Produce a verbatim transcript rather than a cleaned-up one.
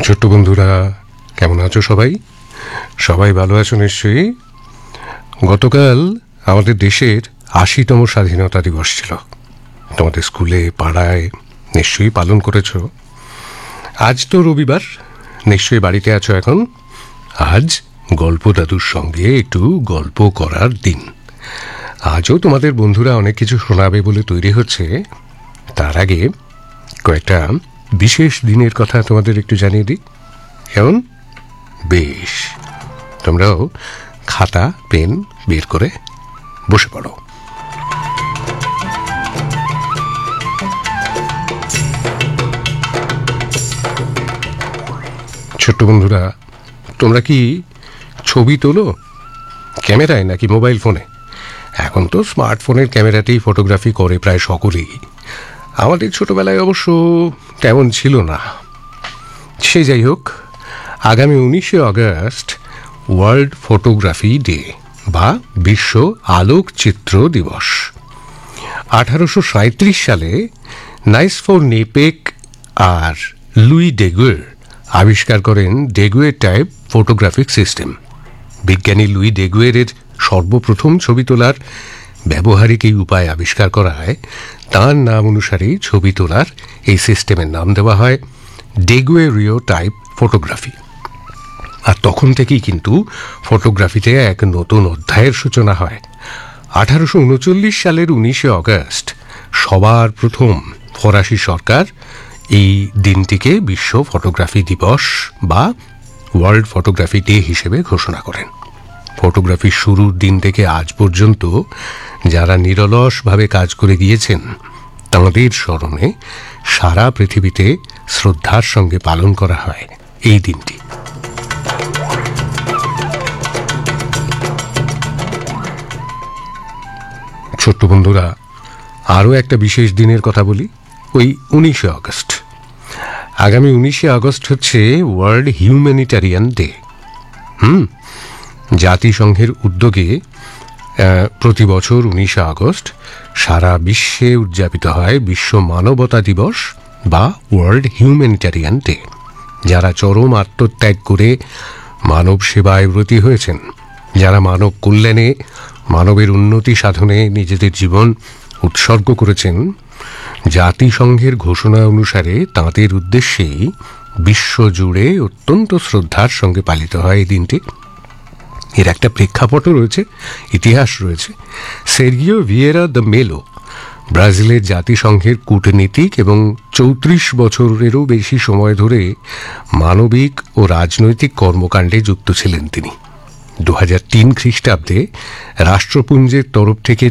ছোট্ট বন্ধুরা, কেমন আছো সবাই? সবাই ভালো আছো নিশ্চয়ই। গতকাল আমাদের দেশের আশিতম স্বাধীনতা দিবস ছিল। তোমাদের স্কুলে পাড়ায় নিশ্চয়ই পালন করেছ। আজ তো রবিবার, নিশ্চয়ই বাড়িতে আছো এখন। আজ গল্প দাদুর সঙ্গে একটু গল্প করার দিন। আজও তোমাদের বন্ধুরা অনেক কিছু শোনাবে বলে তৈরি হচ্ছে। তার আগে কয়েকটা বিশেষ দিনের কথা তোমাদের একটু জানিয়ে দিই। কেমন? বেশ, তোমরাও খাতা পেন বের করে বসে পড়ো। ছোট্ট বন্ধুরা, তোমরা কি ছবি তোলো ক্যামেরায় নাকি মোবাইল ফোনে? এখন তো স্মার্টফোনের ক্যামেরাতেই ফটোগ্রাফি করে প্রায় সকলেই। আমাদের ছোটবেলায় অবশ্য তেমন ছিল না। সে যাই হোক, আগামী উনিশে আগস্ট ওয়ার্ল্ড ফটোগ্রাফি ডে বা বিশ্ব আলোকচিত্র দিবস। আঠারোশো সাঁত্রিশ সালে নাইস ফর নেপেক আর লুই ডেগুয়ের আবিষ্কার করেন ডেগুয়ে টাইপ ফটোগ্রাফিক সিস্টেম। বিজ্ঞানী লুই ডেগুয়েরের সর্বপ্রথম ছবি তোলার ব্যবহারিক এই উপায় আবিষ্কার করা হয়। তাঁর নাম অনুসারেই ছবি তোলার এই সিস্টেমের নাম দেওয়া হয় ডেগুয়েরিও টাইপ ফটোগ্রাফি। আর তখন থেকেই কিন্তু ফটোগ্রাফিতে এক নতুন অধ্যায়ের সূচনা হয়। আঠারোশো উনচল্লিশ সালের উনিশে আগস্ট সবার প্রথম ফরাসি সরকার এই দিনটিকে বিশ্ব ফটোগ্রাফি দিবস বা ওয়ার্ল্ড ফটোগ্রাফি ডে হিসেবে ঘোষণা করেন। ফটোগ্রাফির শুরুর দিন থেকে আজ পর্যন্ত যারা নিরলসভাবে কাজ করে গিয়েছেন তাঁদের স্মরণে সারা পৃথিবীতে শ্রদ্ধার সঙ্গে পালন করা হয় এই দিনটি। ছোট্ট বন্ধুরা, আরও একটা বিশেষ দিনের কথা বলি, ওই উনিশে আগস্ট। আগামী উনিশে আগস্ট হচ্ছে ওয়ার্ল্ড হিউম্যানিটারিয়ান ডে। হুম জাতিসংঘের উদ্যোগে প্রতি বছর উনিশে আগস্ট সারা বিশ্বে উদযাপিত হয় বিশ্ব মানবতা দিবস বা ওয়ার্ল্ড হিউম্যানিটারিয়ান ডে। যারা চরম আত্মত্যাগ করে মানব সেবায় ব্রতী হয়েছেন, যারা মানব কল্যাণে মানবের উন্নতি সাধনে নিজেদের জীবন উৎসর্গ করেছেন, জাতিসংঘের ঘোষণা অনুসারে তাঁদের উদ্দেশ্যেই বিশ্বজুড়ে অত্যন্ত শ্রদ্ধার সঙ্গে পালিত হয় এই দিনটি। এর একটা প্রেক্ষাপটও রয়েছে, ইতিহাস রয়েছে। সের্গিও ভিয়েরা দ্য মেলো ব্রাজিলের জাতিসংঘের কূটনীতিক এবং চৌত্রিশ বছরেরও বেশি সময় ধরে মানবিক ও রাজনৈতিক কর্মকাণ্ডে যুক্ত ছিলেন তিনি। দু হাজার তিন খ্রিস্টাব্দে রাষ্ট্রপুঞ্জের তরফ থেকে